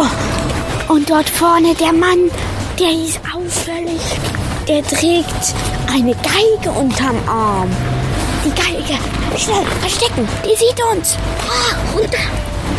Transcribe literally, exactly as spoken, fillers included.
Oh, und dort vorne der Mann, der ist auffällig. Der trägt eine Geige unterm Arm. Die Geige. Schnell, verstecken. Die sieht uns. Ah, runter.